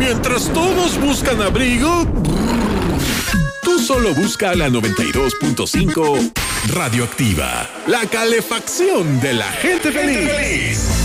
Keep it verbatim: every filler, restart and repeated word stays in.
Mientras todos buscan abrigo, tú solo busca la noventa y dos punto cinco Radioactiva, la calefacción de la gente feliz.